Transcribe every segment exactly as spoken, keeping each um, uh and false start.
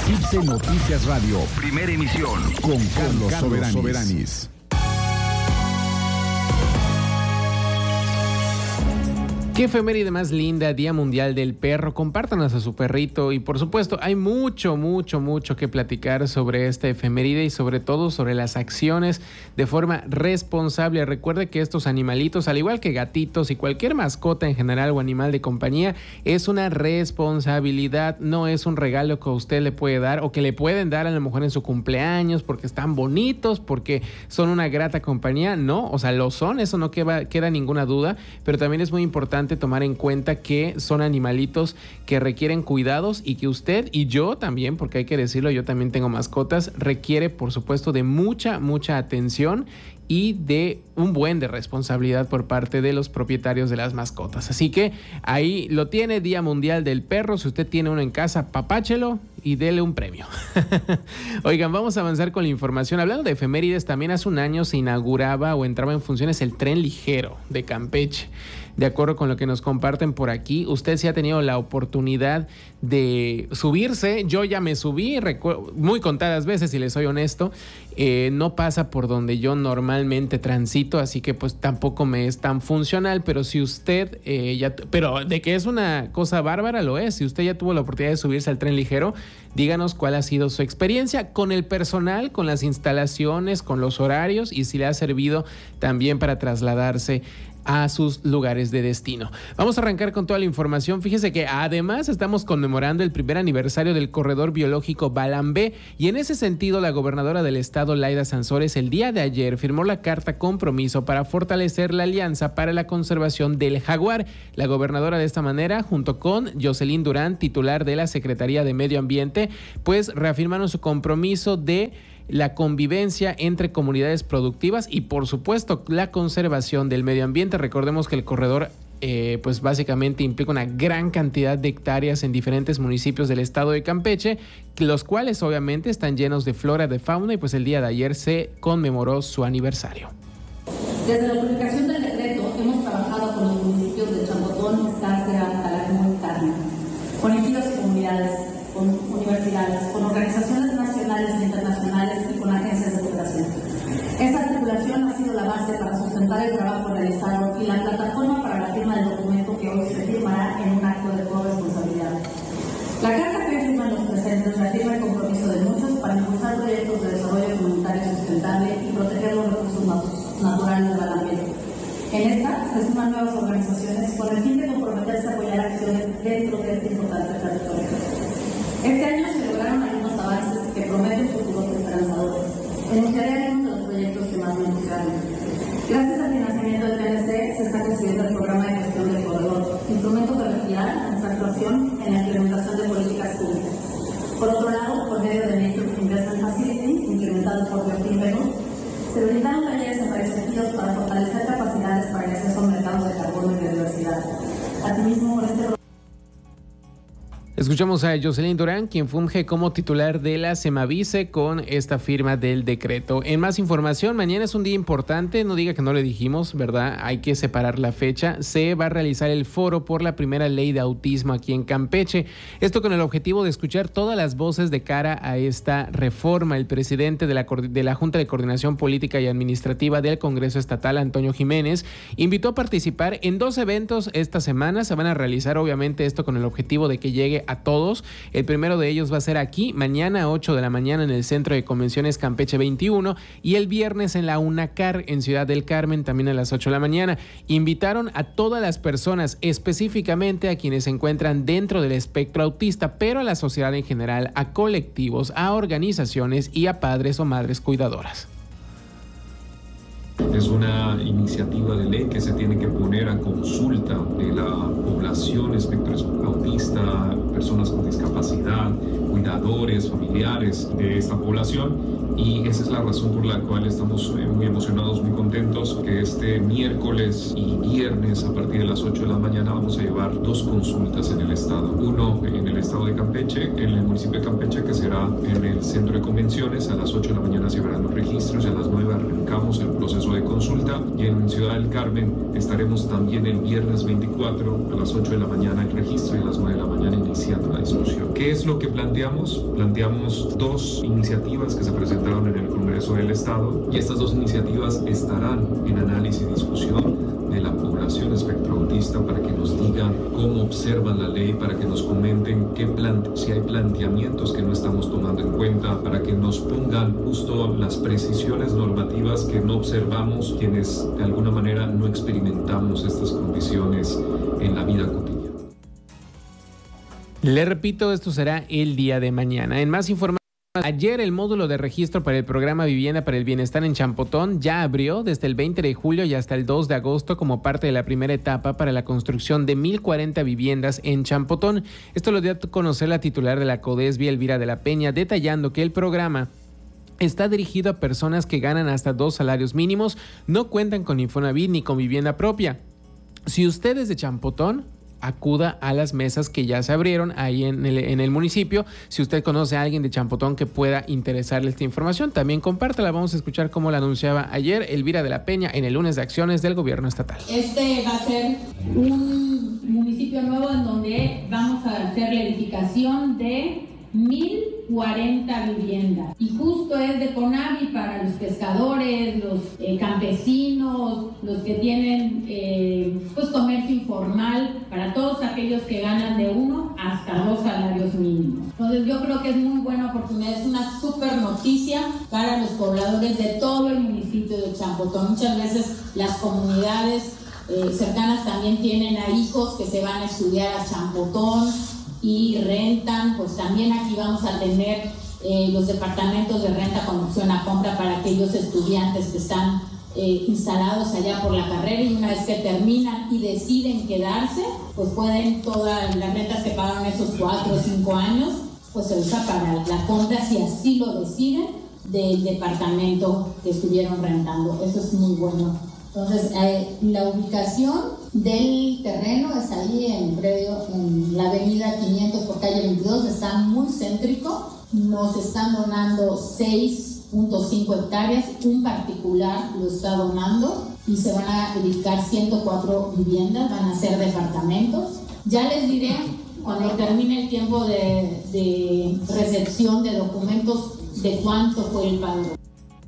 C I B C Noticias Radio, primera emisión, con Carlos, Carlos Soberanis. Qué efeméride más linda, Día Mundial del Perro. Compártanos a su perrito y por supuesto hay mucho, mucho, mucho que platicar sobre esta efeméride y sobre todo sobre las acciones de forma responsable. Recuerde que estos animalitos, al igual que gatitos y cualquier mascota en general o animal de compañía, es una responsabilidad, no es un regalo que usted le puede dar o que le pueden dar a lo mejor en su cumpleaños porque están bonitos, porque son una grata compañía. No, o sea, lo son, eso no queda, queda ninguna duda, pero también es muy importante tomar en cuenta que son animalitos que requieren cuidados y que usted y yo también, porque hay que decirlo, yo también tengo mascotas, requiere por supuesto de mucha, mucha atención y de un buen de responsabilidad por parte de los propietarios de las mascotas. Así que ahí lo tiene, Día Mundial del Perro. Si usted tiene uno en casa, papáchelo y dele un premio. Oigan, vamos a avanzar con la información. Hablando de efemérides, también hace un año se inauguraba o entraba en funciones el tren ligero de Campeche. De acuerdo con lo que nos comparten por aquí, usted sí ha tenido la oportunidad de subirse. Yo ya me subí recu- muy contadas veces, si les soy honesto. Eh, no pasa por donde yo normalmente transito, así que pues tampoco me es tan funcional, pero si usted eh, ya, pero de que es una cosa bárbara, lo es. Si usted ya tuvo la oportunidad de subirse al tren ligero, díganos cuál ha sido su experiencia con el personal, con las instalaciones, con los horarios y si le ha servido también para trasladarse a sus lugares de destino. Vamos a arrancar con toda la información. Fíjese que además estamos conmemorando el primer aniversario del corredor biológico Balambé y en ese sentido la gobernadora del estado, Laida Sansores, el día de ayer firmó la carta compromiso para fortalecer la alianza para la conservación del jaguar. La gobernadora de esta manera, junto con Jocelyn Durán, titular de la Secretaría de Medio Ambiente, pues reafirmaron su compromiso de la convivencia entre comunidades productivas y por supuesto la conservación del medio ambiente. Recordemos que el corredor eh, pues básicamente implica una gran cantidad de hectáreas en diferentes municipios del estado de Campeche, los cuales obviamente están llenos de flora, de fauna y pues el día de ayer se conmemoró su aniversario. Desde la publicación del decreto hemos trabajado con los municipios de Champotón, Escárcega, Talarcón y Carmen, con ejidos y comunidades, con universidades, con organizaciones nacionales e internacionales y con agencias de cooperación. Esta articulación ha sido la base para sustentar el trabajo realizado y la plataforma para la firma del documento que hoy se firmará en un acto de corresponsabilidad. La carta que firman los presentes reafirma el compromiso de muchos para impulsar proyectos de desarrollo comunitario sustentable y proteger los recursos naturales del ambiente. En esta se suman nuevas organizaciones con el fin de comprometerse a apoyar acciones dentro de este importante territorio. Este año se lograron algunos avances que prometen futuros esperanzadores. Enunciaré algunos de los proyectos que más me entusiasman. Gracias al financiamiento del P N C se está construyendo el programa de gestión del corredor, instrumento que refiere nuestra actuación en la implementación de políticas públicas. Por otro lado, por medio de Nature Investment Facility, implementado por Joaquín Pego, se brindaron talleres en varios sentidos para fortalecer capacidades para el acceso al mercado de carbono y biodiversidad. Asimismo, por este Escuchamos a Jocelyn Durán, quien funge como titular de la Semavice con esta firma del decreto. En más información, mañana es un día importante, no diga que no le dijimos, ¿verdad? Hay que separar la fecha. Se va a realizar el foro por la primera ley de autismo aquí en Campeche. Esto con el objetivo de escuchar todas las voces de cara a esta reforma. El presidente de la, de la Junta de Coordinación Política y Administrativa del Congreso Estatal, Antonio Jiménez, invitó a participar en dos eventos esta semana. Se van a realizar obviamente esto con el objetivo de que llegue a todos. El primero de ellos va a ser aquí, mañana a ocho de la mañana en el Centro de Convenciones Campeche veintiuno y el viernes en la UNACAR en Ciudad del Carmen también a las ocho de la mañana. Invitaron a todas las personas, específicamente a quienes se encuentran dentro del espectro autista, pero a la sociedad en general, a colectivos, a organizaciones y a padres o madres cuidadoras. Es una iniciativa de ley que se tiene que poner a consulta de la población espectro autista, personas con discapacidad, cuidadores, familiares de esta población, y esa es la razón por la cual estamos muy emocionados, muy contentos que este miércoles y viernes a partir de las ocho de la mañana vamos a llevar dos consultas en el estado. Uno en el estado de Campeche, en el municipio de Campeche, que será en el centro de convenciones. A las ocho de la mañana se verán los registros y a las nueve arrancamos el proceso de consulta, y en Ciudad del Carmen estaremos también el viernes veinticuatro a las ocho de la mañana el registro y a las nueve de la mañana iniciando la discusión. ¿Qué es lo que planteamos? planteamos? Planteamos dos iniciativas que se presentaron en el Congreso del Estado, y estas dos iniciativas estarán en análisis y discusión de la población espectro autista para que nos digan cómo observan la ley, para que nos comenten qué plante- si hay planteamientos que no estamos tomando en cuenta, para que nos pongan justo las precisiones normativas que no observamos quienes de alguna manera no experimentamos estas condiciones en la vida cotidiana. Le repito, esto será el día de mañana. En más información, ayer el módulo de registro para el programa Vivienda para el Bienestar en Champotón ya abrió desde el veinte de julio y hasta el dos de agosto como parte de la primera etapa para la construcción de mil cuarenta viviendas en Champotón. Esto lo dio a conocer la titular de la CODESBI, Elvira de la Peña, detallando que el programa está dirigido a personas que ganan hasta dos salarios mínimos, no cuentan con Infonavit ni con vivienda propia. Si usted es de Champotón, acuda a las mesas que ya se abrieron ahí en el, en el municipio. Si usted conoce a alguien de Champotón que pueda interesarle esta información, también compártela. Vamos a escuchar cómo la anunciaba ayer Elvira de la Peña en el lunes de acciones del gobierno estatal. Este va a ser un municipio nuevo en donde vamos a hacer la edificación de mil cuarenta viviendas, y justo es de CONAVI para los pescadores, los eh, campesinos, los que tienen eh, pues comercio informal, para todos aquellos que ganan de uno hasta dos salarios mínimos. Entonces yo creo que es muy buena oportunidad, es una súper noticia para los pobladores de todo el municipio de Champotón. Muchas veces las comunidades eh, cercanas también tienen a hijos que se van a estudiar a Champotón y rentan. Pues también aquí vamos a tener eh, los departamentos de renta con opción a compra para aquellos estudiantes que están eh, instalados allá por la carrera, y una vez que terminan y deciden quedarse, pues pueden, todas las rentas que pagaron esos cuatro o cinco años, pues se usa para la compra, si así lo deciden, del departamento que estuvieron rentando. Eso es muy bueno. Entonces, eh, la ubicación del terreno es ahí en predio, en la avenida quinientos por calle veintidós, está muy céntrico. Nos están donando seis punto cinco hectáreas, un particular lo está donando, y se van a edificar ciento cuatro viviendas, van a ser departamentos. Ya les diré, cuando termine el tiempo de, de recepción de documentos, de cuánto fue el pago.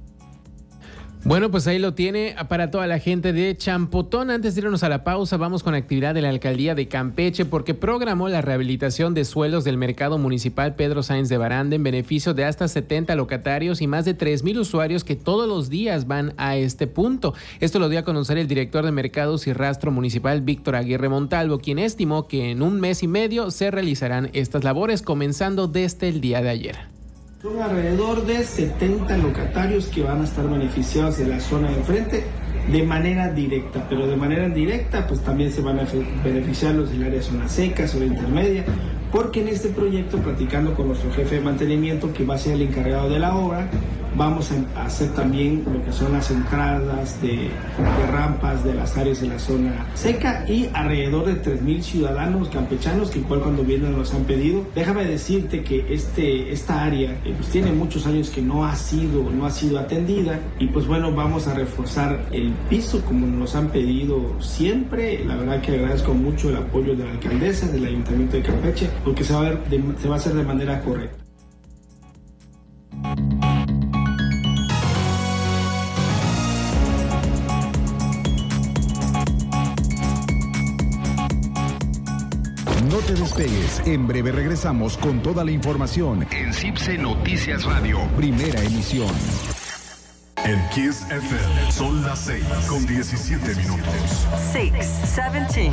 Bueno, pues ahí lo tiene para toda la gente de Champotón. Antes de irnos a la pausa, vamos con actividad de la Alcaldía de Campeche, porque programó la rehabilitación de suelos del mercado municipal Pedro Sáenz de Baranda en beneficio de hasta setenta locatarios y más de tres mil usuarios que todos los días van a este punto. Esto lo dio a conocer el director de Mercados y Rastro Municipal, Víctor Aguirre Montalvo, quien estimó que en un mes y medio se realizarán estas labores, comenzando desde el día de ayer. Son alrededor de setenta locatarios que van a estar beneficiados de la zona de enfrente de manera directa, pero de manera indirecta pues también se van a beneficiar los del área zona seca, zona intermedia, porque en este proyecto, platicando con nuestro jefe de mantenimiento, que va a ser el encargado de la obra, vamos a hacer también lo que son las entradas de, de rampas de las áreas de la zona seca, y alrededor de tres mil ciudadanos campechanos que igual cuando vienen nos han pedido. Déjame decirte que este, esta área eh, pues tiene muchos años que no ha sido, no ha sido atendida, y pues bueno, vamos a reforzar el piso como nos han pedido siempre. La verdad que agradezco mucho el apoyo de la alcaldesa, del Ayuntamiento de Campeche, porque se va a, ver de, se va a hacer de manera correcta. No te despegues, en breve regresamos con toda la información en CIPSE Noticias Radio, primera emisión. En Kiss F M son las seis con diecisiete minutos. seis, diecisiete.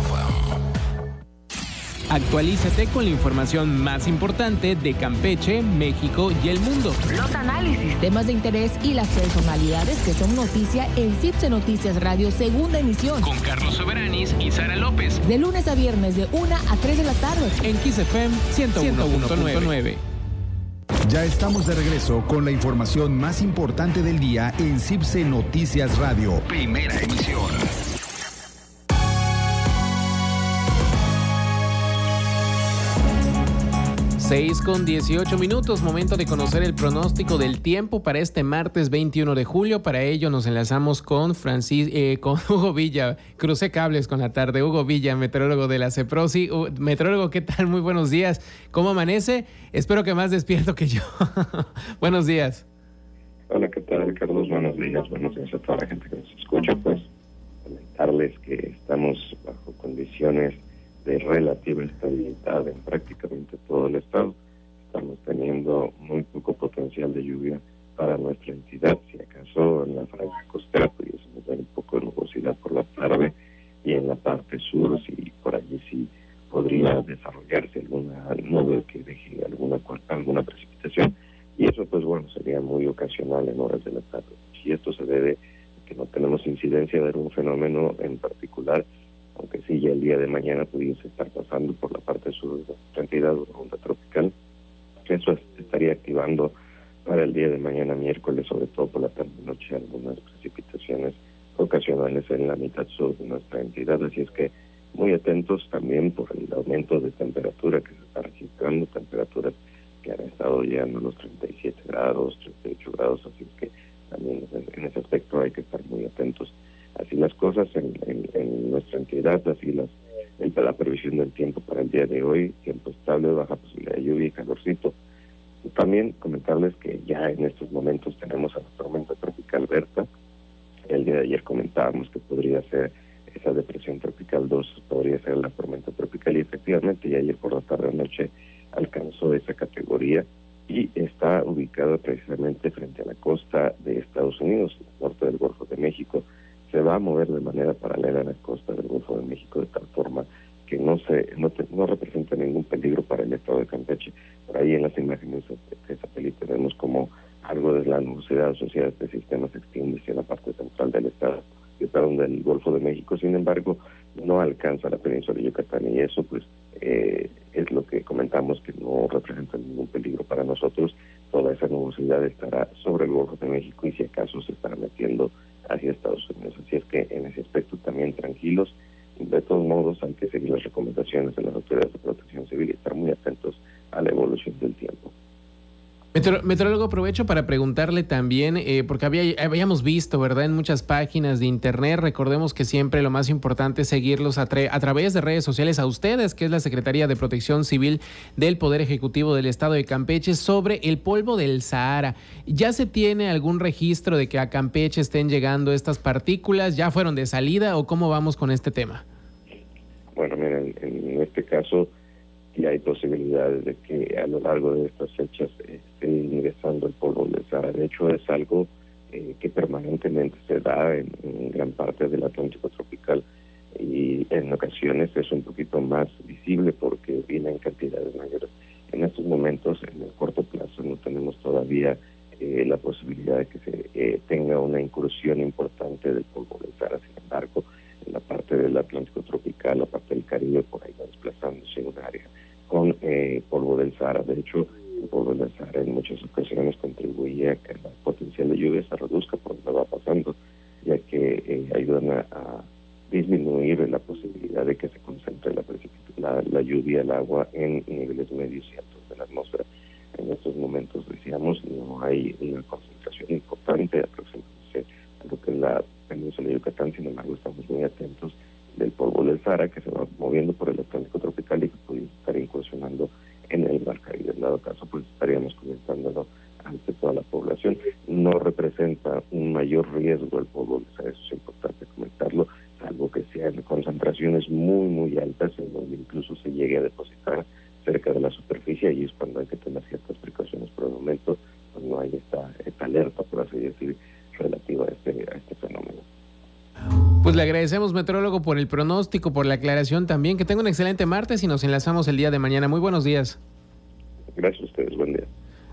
Actualízate con la información más importante de Campeche, México y el mundo. Los análisis, temas de interés y las personalidades que son noticia en CIPSE Noticias Radio, segunda emisión. Con Carlos Soberanis y Sara López. De lunes a viernes de una a tres de la tarde. En Kiss F M ciento uno punto nueve. Ya estamos de regreso con la información más importante del día en CIPSE Noticias Radio, primera emisión. seis con dieciocho minutos, momento de conocer el pronóstico del tiempo para este martes veintiuno de julio. Para ello nos enlazamos con Francis, eh, con Hugo Villa. Crucé cables con la tarde. Hugo Villa, meteorólogo de la CEPROSI. Uh, meteorólogo, ¿qué tal? Muy buenos días. ¿Cómo amanece? Espero que más despierto que yo. Buenos días. Hola, ¿qué tal, Carlos? Buenos días. Buenos días a toda la gente que nos escucha. Pues comentarles que estamos bajo condiciones de relativa estabilidad en prácticamente todo el estado. Estamos teniendo muy poco potencial de lluvia para nuestra entidad. Si acaso en la franja costera pudiésemos ver un poco de nubosidad por la tarde, y en la parte sur, si por allí sí podría desarrollarse alguna nube que deje alguna alguna precipitación, y eso pues bueno sería muy ocasional en horas de la tarde. Si esto se debe a que no tenemos incidencia de algún fenómeno en particular, aunque sí ya el día de mañana pudiese estar pasando por la parte sur de nuestra entidad una onda tropical, eso estaría activando para el día de mañana miércoles, sobre todo por la tarde-noche, algunas precipitaciones ocasionales en la mitad sur de nuestra entidad. Así es que muy atentos también por el aumento de temperatura que se está registrando, temperaturas que han estado llegando a los treinta y siete grados, treinta y ocho grados, así es que también en ese aspecto hay que estar muy atentos. Así las cosas en, en, en nuestra entidad, así las el, la previsión del tiempo para el día de hoy, tiempo estable, baja posibilidad de lluvia y calorcito. Y también comentarles que ya en estos momentos tenemos a la tormenta tropical Berta. El día de ayer comentábamos que podría ser esa depresión tropical dos, podría ser la tormenta tropical, y efectivamente ya ayer por la tarde noche alcanzó esa categoría y está ubicada precisamente frente a la costa de Estados Unidos, norte del Golfo de México. Se va a mover de manera paralela a la costa del Golfo de México de tal forma que no se no, te, no representa ningún peligro para el estado de Campeche. Por ahí en las imágenes de satélite vemos como algo de la nubosidad asociada a este sistema se extiende hacia la parte central del estado, que está donde el Golfo de México. Sin embargo, no alcanza la península de Yucatán, y eso pues eh, es lo que comentamos, que no representa ningún peligro para nosotros. Toda esa nubosidad estará sobre el Golfo de México y si acaso se estará metiendo hacia Estados Unidos. Así es que en ese aspecto también tranquilos. De todos modos hay que seguir las recomendaciones de las autoridades de protección civil y estar muy atentos a la evolución del tiempo. Meteorólogo, aprovecho para preguntarle también, eh, porque había, habíamos visto, ¿verdad?, en muchas páginas de internet. Recordemos que siempre lo más importante es seguirlos a, tra- a través de redes sociales a ustedes, que es la Secretaría de Protección Civil del Poder Ejecutivo del Estado de Campeche, sobre el polvo del Sahara. ¿Ya se tiene algún registro de que a Campeche estén llegando estas partículas? ¿Ya fueron de salida o cómo vamos con este tema? Bueno, miren, en este caso y hay posibilidades de que a lo largo de estas fechas esté ingresando el polvo del Sahara. De hecho, es algo eh, que permanentemente se da en, en gran parte del Atlántico tropical, y en ocasiones es un poquito más visible porque viene en cantidades mayores. En estos momentos, en el corto plazo, no tenemos todavía eh, la posibilidad de que se eh, tenga una incursión importante del polvo del Sahara. Sin embargo, en la parte del Atlántico tropical, la parte del Caribe, por ahí va desplazándose en un área con eh, polvo del Sahara. De hecho, el polvo del Sahara en muchas ocasiones contribuye a que el potencial de lluvia se reduzca por donde va pasando, ya que eh, ayudan a, a disminuir la posibilidad de que se concentre la, la, la lluvia, el agua en niveles medios y altos de la atmósfera. En estos momentos, decíamos, no hay una concentración importante aproximadamente a lo que es la península de Yucatán. Sin embargo, estamos muy atentos del polvo del Sahara que se va moviendo por el Atlántico tropical y que puede estar incursionando en el Mar Caribe. En dado caso, pues estaríamos comentándolo ante toda la población. No representa un mayor riesgo el polvo del Sahara, eso es importante comentarlo, salvo que sean concentraciones muy, muy altas, en donde incluso se llegue a depositar cerca de la superficie, y es cuando hay que tener ciertas precauciones. Por el momento, pues no hay esta, esta alerta, por así decir, relativa a este, a este fenómeno. Pues le agradecemos, meteorólogo, por el pronóstico, por la aclaración también. Que tenga un excelente martes y nos enlazamos el día de mañana. Muy buenos días. Gracias a ustedes, buen día.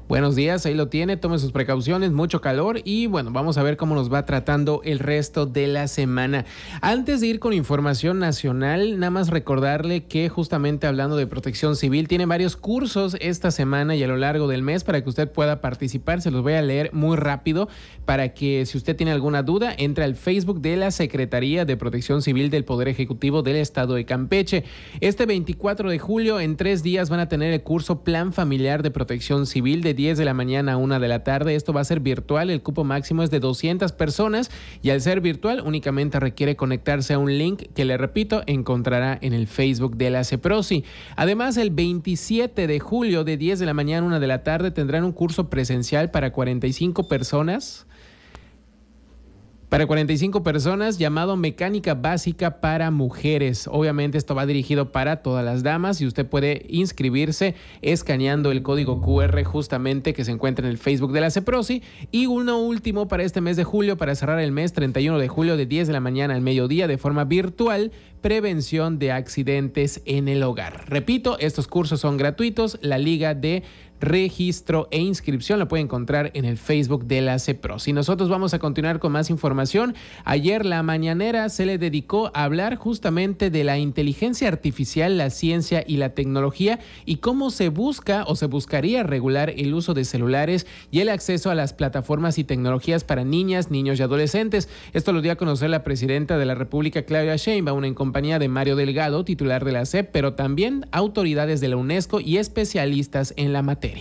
Buenos días, ahí lo tiene, tome sus precauciones, mucho calor y bueno, vamos a ver cómo nos va tratando el resto de la semana. Antes de ir con información nacional, nada más recordarle que justamente hablando de protección civil, tiene varios cursos esta semana y a lo largo del mes para que usted pueda participar. Se los voy a leer muy rápido para que si usted tiene alguna duda, entre al Facebook de la Secretaría de Protección Civil del Poder Ejecutivo del Estado de Campeche. Este veinticuatro de julio, en tres días, van a tener el curso Plan Familiar de Protección Civil de diez de la mañana a una de la tarde. Esto va a ser virtual, el cupo máximo es de doscientas personas y al ser virtual únicamente requiere conectarse a un link que, le repito, encontrará en el Facebook de la CEPROSI. Además, el veintisiete de julio de diez de la mañana a una de la tarde tendrán un curso presencial para cuarenta y cinco personas. Para cuarenta y cinco personas, llamado Mecánica Básica para Mujeres. Obviamente esto va dirigido para todas las damas y usted puede inscribirse escaneando el código cu erre justamente que se encuentra en el Facebook de la CEPROSI. Y uno último para este mes de julio, para cerrar el mes, treinta y uno de julio de diez de la mañana al mediodía de forma virtual, prevención de accidentes en el hogar. Repito, estos cursos son gratuitos. La liga de registro e inscripción la puede encontrar en el Facebook de la CEPROSI. Nosotros vamos a continuar con más información. Ayer la mañanera se le dedicó a hablar justamente de la inteligencia artificial, la ciencia y la tecnología y cómo se busca o se buscaría regular el uso de celulares y el acceso a las plataformas y tecnologías para niñas, niños y adolescentes. Esto lo dio a conocer la presidenta de la República, Claudia Sheinbaum, en compañía de Mario Delgado, titular de la S E P, pero también autoridades de la UNESCO y especialistas en la materia.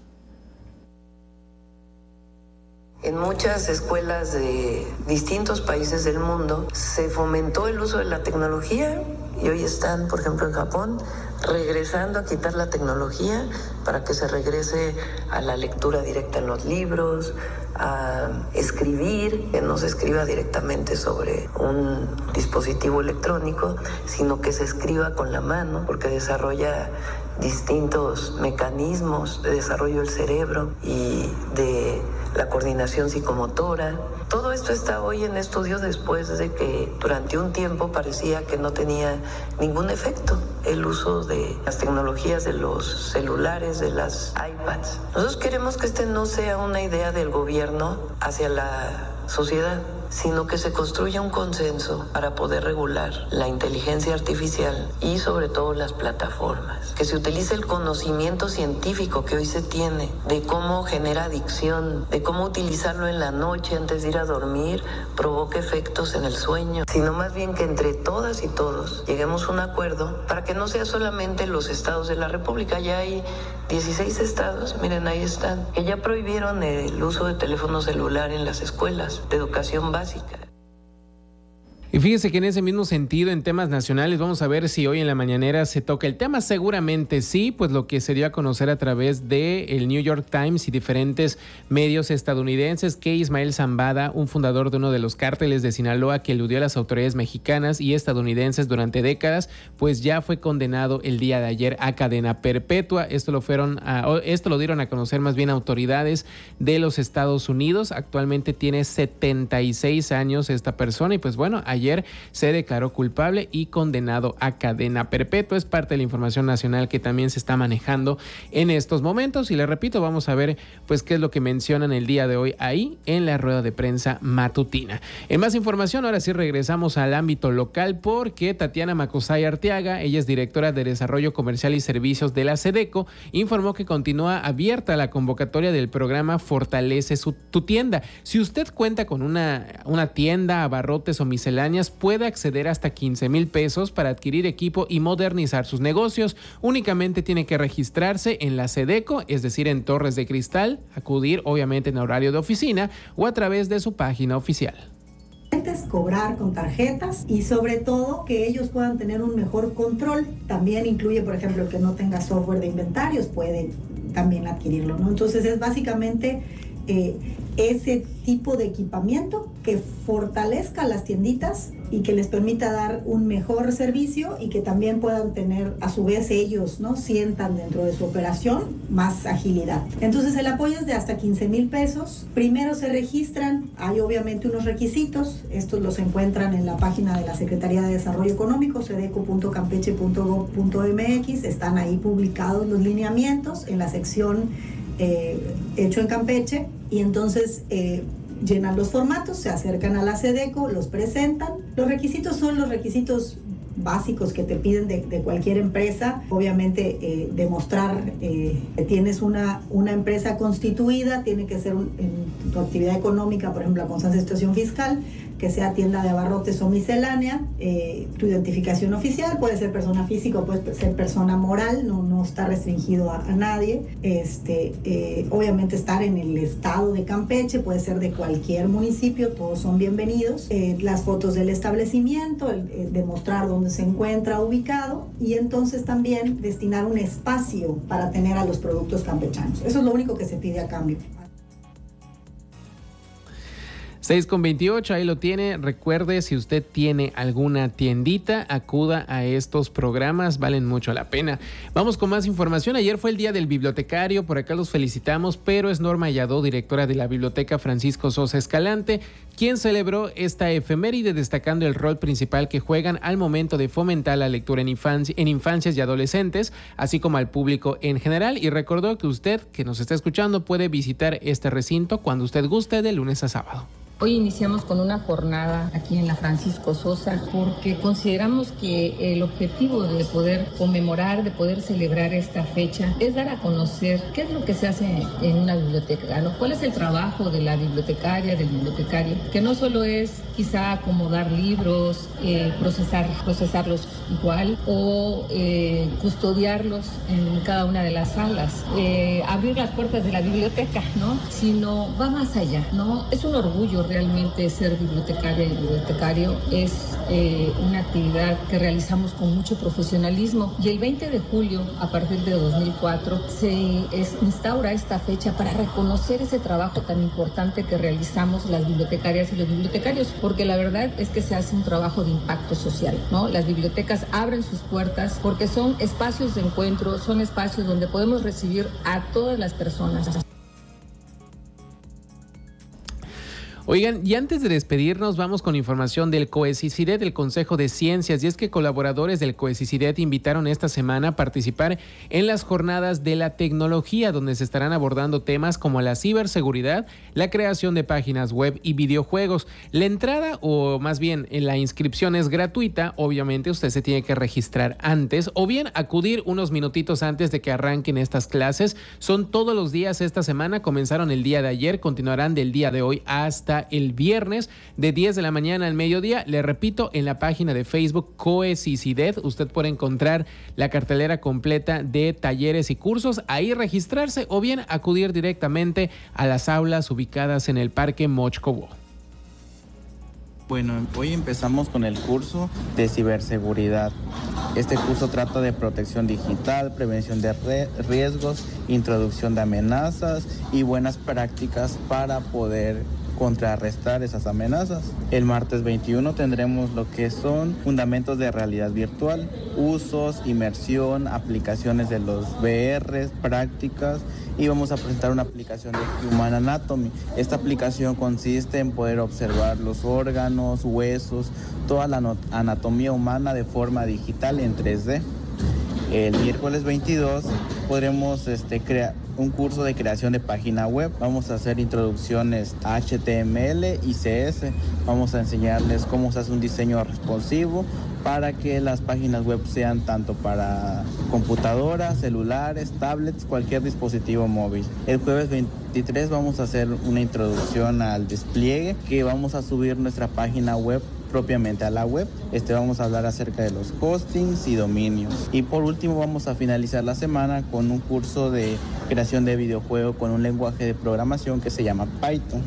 En muchas escuelas de distintos países del mundo se fomentó el uso de la tecnología y hoy están, por ejemplo, en Japón, regresando a quitar la tecnología para que se regrese a la lectura directa en los libros, a escribir, que no se escriba directamente sobre un dispositivo electrónico, sino que se escriba con la mano, porque desarrolla distintos mecanismos de desarrollo del cerebro y de la coordinación psicomotora. Todo esto está hoy en estudio después de que durante un tiempo parecía que no tenía ningún efecto el uso de las tecnologías de los celulares, de las iPads. Nosotros queremos que este no sea una idea del gobierno hacia la sociedad, sino que se construya un consenso para poder regular la inteligencia artificial y sobre todo las plataformas. Que se utilice el conocimiento científico que hoy se tiene de cómo genera adicción, de cómo utilizarlo en la noche antes de ir a dormir, provoca efectos en el sueño, sino más bien que entre todas y todos lleguemos a un acuerdo para que no sea solamente los estados de la República. Ya hay dieciséis estados, miren, ahí están, que ya prohibieron el uso de teléfono celular en las escuelas de educación básica. Y fíjese que en ese mismo sentido, en temas nacionales, vamos a ver si hoy en la mañanera se toca el tema. Seguramente sí, pues lo que se dio a conocer a través de el New York Times y diferentes medios estadounidenses, que Ismael Zambada, un fundador de uno de los cárteles de Sinaloa que eludió a las autoridades mexicanas y estadounidenses durante décadas, pues ya fue condenado el día de ayer a cadena perpetua. Esto lo fueron a, esto lo dieron a conocer más bien autoridades de los Estados Unidos. Actualmente tiene setenta y seis años esta persona y pues bueno, ayer Ayer se declaró culpable y condenado a cadena perpetua. Es parte de la información nacional que también se está manejando en estos momentos. Y le repito, vamos a ver pues qué es lo que mencionan el día de hoy ahí en la rueda de prensa matutina. En más información, ahora sí regresamos al ámbito local porque Tatiana Macosay Arteaga, ella es directora de Desarrollo Comercial y Servicios de la SEDECO, informó que continúa abierta la convocatoria del programa Fortalece su, tu tienda. Si usted cuenta con una, una tienda, abarrotes o misceláneas, puede acceder hasta quince mil pesos para adquirir equipo y modernizar sus negocios. Únicamente tiene que registrarse en la SEDECO, es decir, en Torres de Cristal, acudir obviamente en horario de oficina o a través de su página oficial. Cobrar con tarjetas y sobre todo que ellos puedan tener un mejor control. También incluye, por ejemplo, el que no tenga software de inventarios puede también adquirirlo, ¿no? Entonces es básicamente eh, ese tipo de equipamiento que fortalezca las tienditas y que les permita dar un mejor servicio y que también puedan tener a su vez ellos, ¿no? Sientan dentro de su operación más agilidad. Entonces el apoyo es de hasta quince mil pesos. Primero se registran, hay obviamente unos requisitos, estos los encuentran en la página de la Secretaría de Desarrollo Económico, sedeco punto campeche punto gob punto eme equis, están ahí publicados los lineamientos en la sección eh, hecho en Campeche, y entonces eh, llenan los formatos, se acercan a la SEDECO, los presentan. Los requisitos son los requisitos básicos que te piden de, de cualquier empresa. Obviamente eh, demostrar eh, que tienes una, una empresa constituida, tiene que ser un, en tu actividad económica, por ejemplo, la constancia de situación fiscal, que sea tienda de abarrotes o miscelánea, eh, tu identificación oficial, puede ser persona física o puede ser persona moral, no, no está restringido a, a nadie. Este, eh, obviamente estar en el estado de Campeche, puede ser de cualquier municipio, todos son bienvenidos. Eh, las fotos del establecimiento, el, el demostrar dónde se encuentra ubicado, y entonces también destinar un espacio para tener a los productos campechanos. Eso es lo único que se pide a cambio. seis con veintiocho, ahí lo tiene. Recuerde, si usted tiene alguna tiendita, acuda a estos programas, valen mucho la pena. Vamos con más información. Ayer fue el Día del Bibliotecario, por acá los felicitamos, pero es Norma Yadó, directora de la Biblioteca Francisco Sosa Escalante, quien celebró esta efeméride destacando el rol principal que juegan al momento de fomentar la lectura en, infancia, en infancias y adolescentes, así como al público en general, y recordó que usted, que nos está escuchando, puede visitar este recinto cuando usted guste, de lunes a sábado. Hoy iniciamos con una jornada aquí en la Francisco Sosa porque consideramos que el objetivo de poder conmemorar, de poder celebrar esta fecha es dar a conocer qué es lo que se hace en una biblioteca, ¿no? ¿Cuál es el trabajo de la bibliotecaria, del bibliotecario? Que no solo es quizá acomodar libros, eh, procesar, procesarlos igual o eh, custodiarlos en cada una de las salas, eh, abrir las puertas de la biblioteca, ¿no? Sino va más allá, ¿no? Es un orgullo realmente ser bibliotecaria y bibliotecario. Es eh, una actividad que realizamos con mucho profesionalismo, y el veinte de julio, a partir de dos mil cuatro, se es, instaura esta fecha para reconocer ese trabajo tan importante que realizamos las bibliotecarias y los bibliotecarios, porque la verdad es que se hace un trabajo de impacto social, ¿no? Las bibliotecas abren sus puertas porque son espacios de encuentro, son espacios donde podemos recibir a todas las personas. Oigan, y antes de despedirnos, vamos con información del COECICIDET, el Consejo de Ciencias, y es que colaboradores del COECICIDET invitaron esta semana a participar en las jornadas de la tecnología, donde se estarán abordando temas como la ciberseguridad, la creación de páginas web y videojuegos. La entrada, o más bien la inscripción, es gratuita. Obviamente usted se tiene que registrar antes o bien acudir unos minutitos antes de que arranquen estas clases. Son todos los días esta semana, comenzaron el día de ayer, continuarán del día de hoy hasta el viernes de diez de la mañana al mediodía. Le repito, en la página de Facebook COECICIDET usted puede encontrar la cartelera completa de talleres y cursos, ahí registrarse o bien acudir directamente a las aulas ubicadas en el Parque Mochcobo. Bueno, hoy empezamos con el curso de ciberseguridad. Este curso trata de protección digital, prevención de riesgos, introducción de amenazas y buenas prácticas para poder contrarrestar esas amenazas. El martes veintiuno tendremos lo que son fundamentos de realidad virtual, usos, inmersión, aplicaciones de los V Rs, prácticas, y vamos a presentar una aplicación de Human Anatomy. Esta aplicación consiste en poder observar los órganos, huesos, toda la anatomía humana de forma digital en tres D. El miércoles veintidós podremos este, crear un curso de creación de página web. Vamos a hacer introducciones a H T M L y C S. Vamos a enseñarles cómo se hace un diseño responsivo para que las páginas web sean tanto para computadoras, celulares, tablets, cualquier dispositivo móvil. El jueves veintitrés vamos a hacer una introducción al despliegue, que vamos a subir nuestra página web propiamente a la web. Este vamos a hablar acerca de los hostings y dominios. Y por último vamos a finalizar la semana con un curso de creación de videojuego con un lenguaje de programación que se llama Python.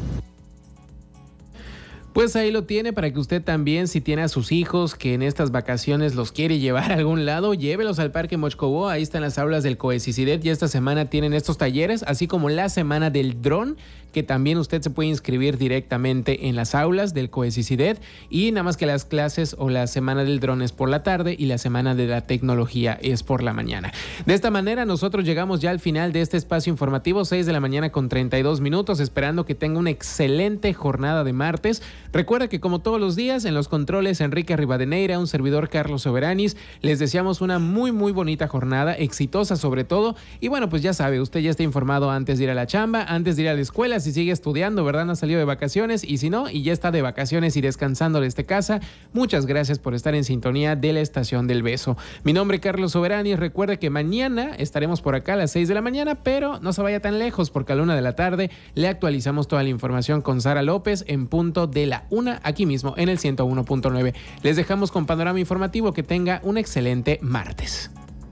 Pues ahí lo tiene para que usted también, si tiene a sus hijos que en estas vacaciones los quiere llevar a algún lado, llévelos al Parque Mochcobo. Ahí están las aulas del COECICIDET y esta semana tienen estos talleres, así como la semana del dron, que también usted se puede inscribir directamente en las aulas del COECICIDED, y nada más que las clases o la semana del dron es por la tarde y la semana de la tecnología es por la mañana. De esta manera nosotros llegamos ya al final de este espacio informativo, seis de la mañana con treinta y dos minutos, esperando que tenga una excelente jornada de martes. Recuerda que como todos los días en los controles Enrique Rivadeneira, un servidor Carlos Soberanis, les deseamos una muy muy bonita jornada, exitosa sobre todo, y bueno, pues ya sabe, usted ya está informado antes de ir a la chamba, antes de ir a la escuela, si sigue estudiando, ¿verdad? No ha salido de vacaciones, y si no, y ya está de vacaciones y descansando desde casa, muchas gracias por estar en sintonía de la Estación del Beso. Mi nombre es Carlos Soberanis, recuerde que mañana estaremos por acá a las seis de la mañana, pero no se vaya tan lejos porque a la una de la tarde le actualizamos toda la información con Sara López en punto de la una, aquí mismo en el ciento uno punto nueve. Les dejamos con panorama informativo, que tenga un excelente martes.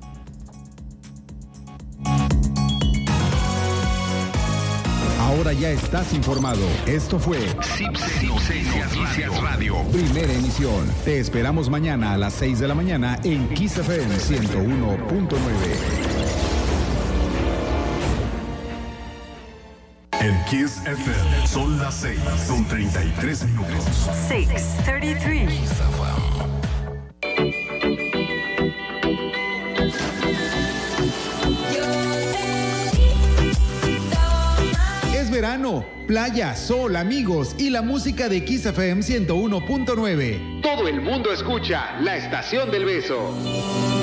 Ahora ya estás informado. Esto fue CIPSE Noticias Radio. Primera emisión. Te esperamos mañana a las seis de la mañana en Kiss F M ciento uno punto nueve. En Kiss F M son las seis con treinta y tres minutos. seis treinta y tres. Es verano, playa, sol, amigos y la música de Kiss F M ciento uno punto nueve. Todo el mundo escucha la Estación del Beso.